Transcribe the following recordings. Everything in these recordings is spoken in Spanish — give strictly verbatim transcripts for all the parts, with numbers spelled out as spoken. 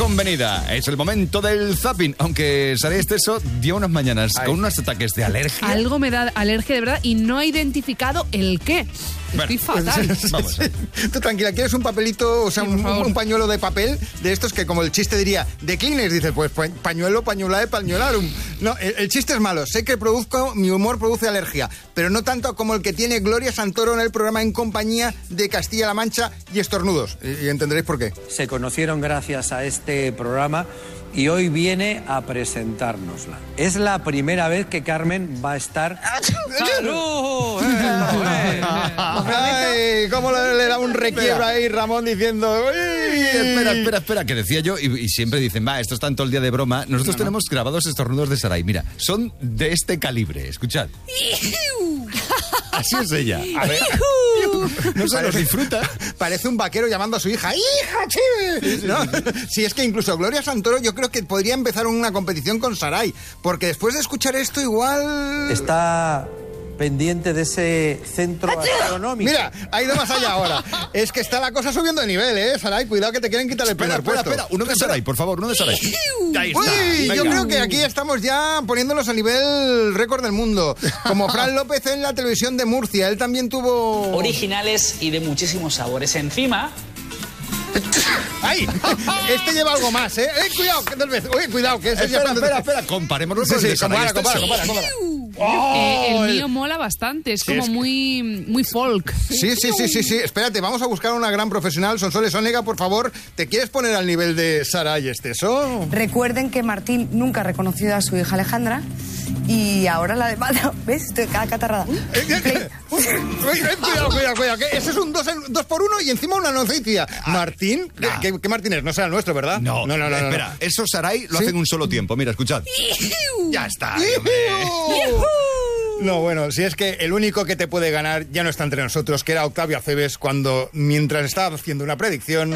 convenida. Es el momento del zapping. Aunque Saray Esteso dio unas mañanas Ay. con unos ataques de alergia. Algo me da alergia de verdad y no he identificado el qué. Estoy bueno, fatal. Vamos. Tú tranquila, ¿quieres un papelito, o sea, sí, un, un pañuelo de papel de estos que, como el chiste diría, de Kleenex? Dice, pues pañuelo, pañulae, pañolarum. No, el, el chiste es malo. Sé que produzco, mi humor produce alergia, pero no tanto como el que tiene Gloria Santoro en el programa En Compañía de Castilla-La Mancha y Estornudos. Y, y entenderéis por qué. Se conocieron gracias a este programa y hoy viene a presentárnosla. Es la primera vez que Carmen va a estar... ¡Salud! ¡Eh, eh! Ay, cómo le, le da un requiebro ahí Ramón diciendo... ¡Uy! Espera, espera, espera, que decía yo, y, y siempre dicen, va, esto está en todo el día de broma. Nosotros no, no. tenemos grabados estornudos de Saray. Mira, son de este calibre, escuchad. Así es ella. A ver. No se los disfruta. Parece un vaquero llamando a su hija. ¡Hija, chive! ¿No? Si es que incluso Gloria Santoro yo creo que podría empezar una competición con Saray, porque después de escuchar esto igual... Está pendiente de ese centro astronómico. Mira, ha ido más allá ahora. Es que está la cosa subiendo de nivel, ¿eh, Saray? Cuidado que te quieren quitar el espera, primer espera, puesto. Espera, uno de Saray, por favor, uno de Saray. Ahí está. Uy, venga. Yo creo que aquí estamos ya poniéndonos a nivel récord del mundo. Como Fran López en la televisión de Murcia. Él también tuvo... originales y de muchísimos sabores. Encima... ¡Ay! Este lleva algo más, ¿eh? ¡Eh, cuidado! Que tal vez... Oye, cuidado, que ese espera, ya... Espera, espera, comparémonos sí, con sí, el de Saray compara, compara, compara, compara. Oh, eh, el mío mola bastante, es sí, como es que... muy, muy folk. Sí, sí, sí, sí, sí. Espérate, vamos a buscar a una gran profesional. Sonsoles Onega, por favor, ¿te quieres poner al nivel de Saray Esteso? Recuerden que Martín nunca ha reconocido a su hija Alejandra y ahora la demanda... ¿Ves? Estoy cada catarrada. Cuidado, cuidado, cuidado. Que ese es un dos, en, dos por uno y encima una noticia. ¿Martín? Nah. ¿Qué, ¿Qué Martín es? No será el nuestro, ¿verdad? No, no, no. no espera, no. Eso Saray lo ¿Sí? hace en un solo tiempo. Mira, escuchad. Ya está. No, bueno, si es que el único que te puede ganar ya no está entre nosotros, que era Octavio Aceves, cuando, mientras estaba haciendo una predicción...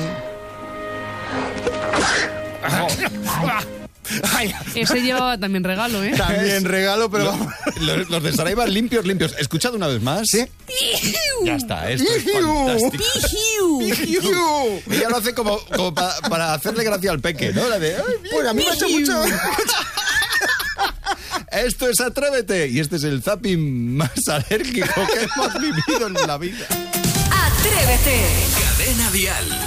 Oh. Ay. Ese llevaba también regalo, ¿eh? También regalo, pero vamos. Los, los de Saray van limpios, limpios. ¿Escuchad una vez más? Sí. Ya está, esto es fantástico. Ella lo hace como, como pa, para hacerle gracia al peque, ¿no? La de... Pues a mí me ha hecho mucho... Esto es Atrévete y este es el zapping más alérgico que hemos vivido en la vida. Atrévete. Cadena Dial.